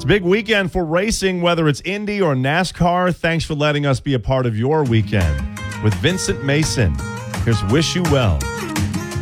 It's a big weekend for racing, whether it's Indy or NASCAR. Thanks for letting us be a part of your weekend. With Vincent Mason, here's Wish You Well.